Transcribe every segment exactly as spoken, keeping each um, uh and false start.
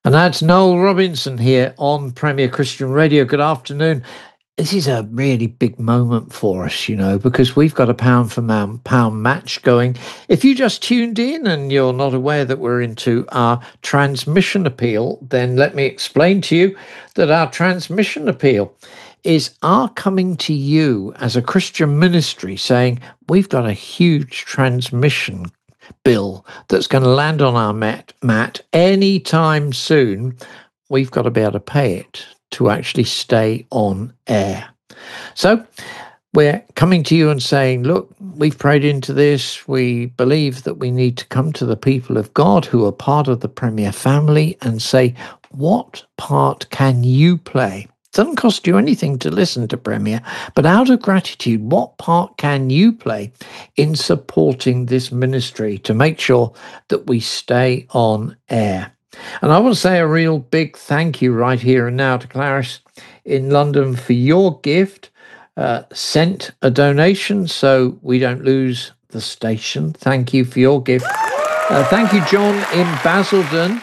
And that's Noel Robinson here on Premier Christian Radio. Good afternoon. This is a really big moment for us, you know, because we've got a pound for pound match going. If you just tuned in and you're not aware that we're into our transmission appeal, then let me explain to you that our transmission appeal is our coming to you as a Christian ministry saying, we've got a huge transmission bill that's going to land on our mat, mat anytime soon. We've got to be able to pay it to actually stay on air. So we're coming to you and saying, look, we've prayed into this. We believe that we need to come to the people of God who are part of the Premier family and say, what part can you play? It doesn't cost you anything to listen to Premier, but out of gratitude, what part can you play in supporting this ministry to make sure that we stay on air? And I want to say a real big thank you right here and now to Clarice in London for your gift. Uh, sent a donation so we don't lose the station. Thank you for your gift. Uh, thank you, John in Basildon,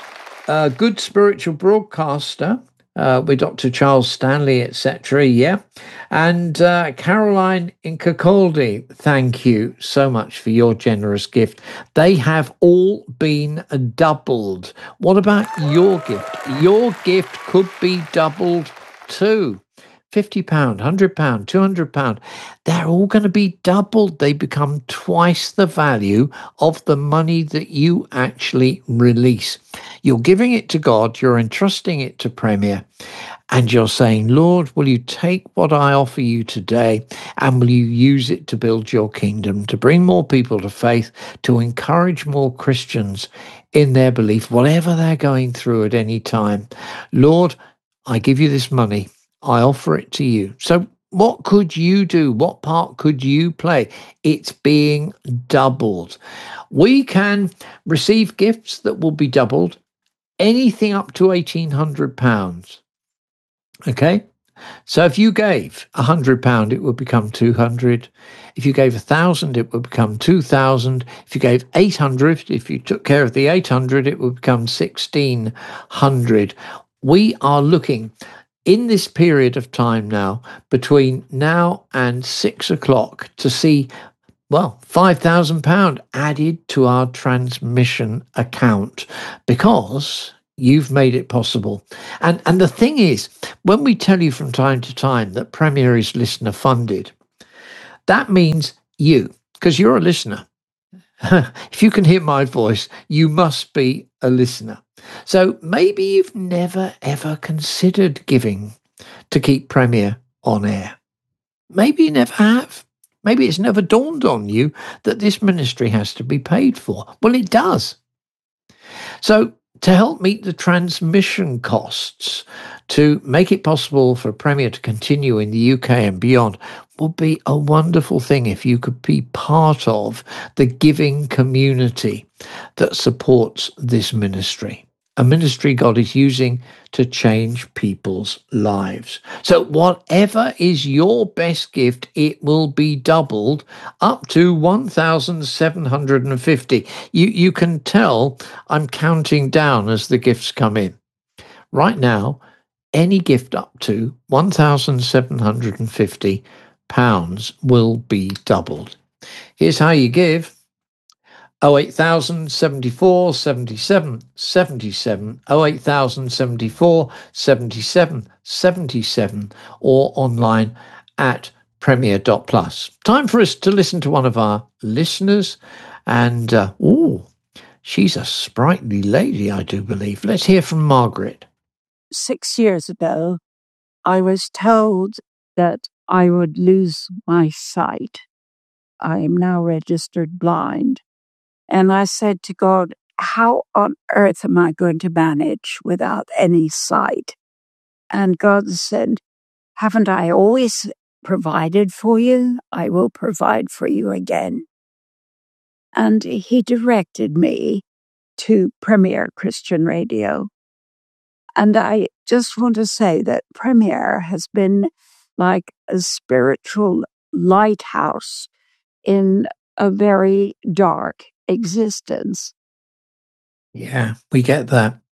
a good spiritual broadcaster. Uh, with Doctor Charles Stanley, et cetera. Yeah. And uh, Caroline in Kirkcaldy, thank you so much for your generous gift. They have all been doubled. What about your gift? Your gift could be doubled too. fifty pounds, one hundred pounds, two hundred pounds. They're all going to be doubled. They become twice the value of the money that you actually release. You're giving it to God, you're entrusting it to Premier, and you're saying, Lord, will you take what I offer you today and will you use it to build your kingdom, to bring more people to faith, to encourage more Christians in their belief, whatever they're going through at any time. Lord, I give you this money. I offer it to you. So what could you do? What part could you play? It's being doubled. We can receive gifts that will be doubled, anything up to eighteen hundred pounds. Okay? So if you gave one hundred pounds, it would become two hundred. If you gave one thousand, it would become two thousand. If you gave eight hundred, if you took care of the eight hundred, it would become sixteen hundred. We are looking in this period of time now, between now and six o'clock, to see, well, five thousand pounds added to our transmission account because you've made it possible. And, and the thing is, when we tell you from time to time that Premier is listener funded, that means you, because you're a listener. If you can hear my voice, you must be a listener. So maybe you've never, ever considered giving to keep Premier on air. Maybe you never have. Maybe it's never dawned on you that this ministry has to be paid for. Well, it does. So to help meet the transmission costs, to make it possible for Premier to continue in the U K and beyond, would be a wonderful thing if you could be part of the giving community that supports this ministry, a ministry God is using to change people's lives. So whatever is your best gift, it will be doubled up to one thousand seven hundred fifty. You, you can tell I'm counting down as the gifts come in. Right now, any gift up to one thousand seven hundred fifty pounds will be doubled. Here's how you give. oh eight thousand seventy-four seventy-seven seventy-seven, oh eight thousand seventy-four seventy-seven seventy-seven, or online at premier dot plus. Time for us to listen to one of our listeners, and uh, ooh, she's a sprightly lady, I do believe. Let's hear from Margaret. Six years ago, I was told that I would lose my sight. I am now registered blind. And I said to God, how on earth am I going to manage without any sight? And God said, haven't I always provided for you? I will provide for you again. And he directed me to Premier Christian Radio. And I just want to say that Premier has been like a spiritual lighthouse in a very dark existence. Yeah, we get that.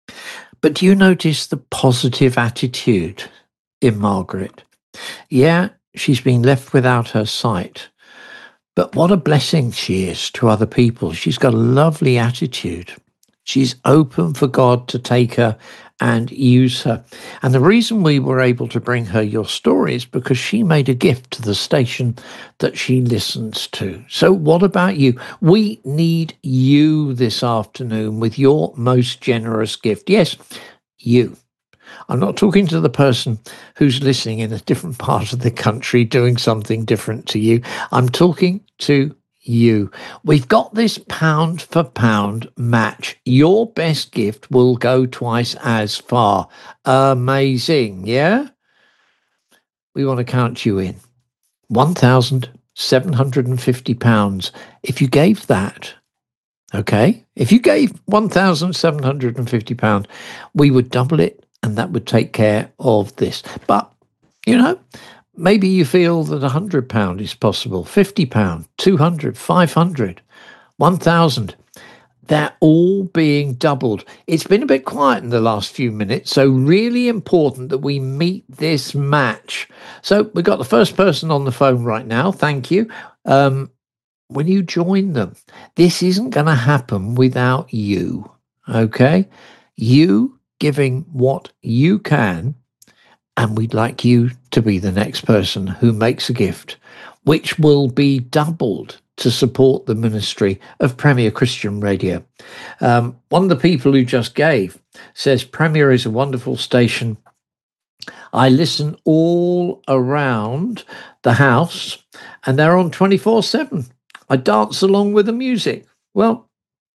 But do you notice the positive attitude in Margaret? Yeah, she's been left without her sight, but what a blessing she is to other people. She's got a lovely attitude. She's open for God to take her and use her. And the reason we were able to bring her your story is because she made a gift to the station that she listens to. So what about you? We need you this afternoon with your most generous gift. Yes, you. I'm not talking to the person who's listening in a different part of the country doing something different to you. I'm talking to you. We've got this pound for pound match. Your best gift will go twice as far. Amazing, yeah? We want to count you in. one thousand seven hundred fifty pounds. If you gave that, okay, if you gave one thousand seven hundred fifty pounds, we would double it and that would take care of this. But, you know, maybe you feel that one hundred pounds is possible, fifty pounds, two hundred, five hundred, one thousand. They're all being doubled. It's been a bit quiet in the last few minutes, so really important that we meet this match. So we've got the first person on the phone right now. Thank you. Um, will you join them? This isn't going to happen without you, okay? You giving what you can, and we'd like you to be the next person who makes a gift, which will be doubled to support the ministry of Premier Christian Radio. Um, one of the people who just gave says, Premier is a wonderful station. I listen all around the house and they're on twenty-four seven. I dance along with the music. Well,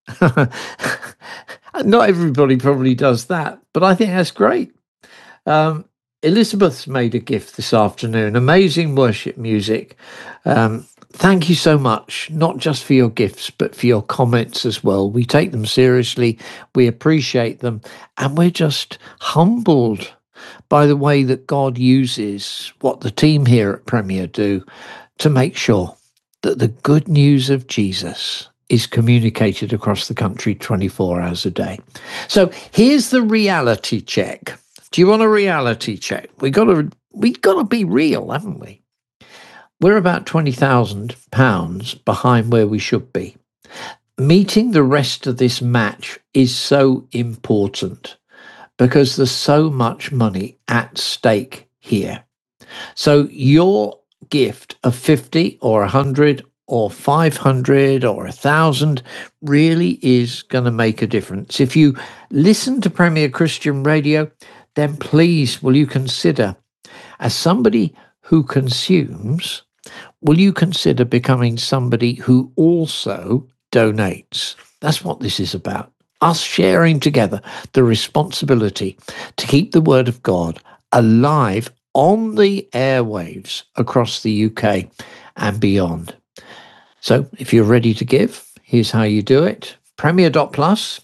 not everybody probably does that, but I think that's great. Um, Elizabeth's made a gift this afternoon. Amazing worship music. Um, thank you so much, not just for your gifts, but for your comments as well. We take them seriously. We appreciate them. And we're just humbled by the way that God uses what the team here at Premier do to make sure that the good news of Jesus is communicated across the country twenty-four hours a day. So here's the reality check. Do you want a reality check? We got to we got to be real, haven't we? We're about twenty thousand pounds behind where we should be. Meeting the rest of this match is so important because there's so much money at stake here. So your gift of fifty or one hundred or five hundred or one thousand really is going to make a difference. If you listen to Premier Christian Radio, then please will you consider, as somebody who consumes, will you consider becoming somebody who also donates? That's what this is about. Us sharing together the responsibility to keep the word of God alive on the airwaves across the U K and beyond. So if you're ready to give, here's how you do it. Premier dot plus.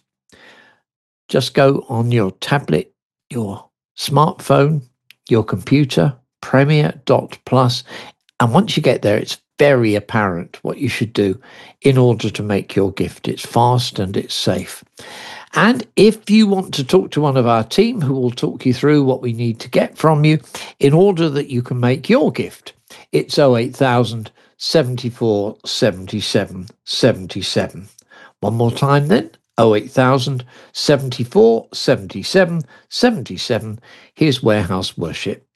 Just go on your tablet, your smartphone, your computer, Premier dot plus. And once you get there, it's very apparent what you should do in order to make your gift. It's fast and it's safe. And if you want to talk to one of our team who will talk you through what we need to get from you in order that you can make your gift, it's oh eight thousand, seventy-four, seventy-seven, seventy-seven. One more time then, oh eight thousand, seventy-four, seventy-seven, seventy-seven. Here's Warehouse Worship.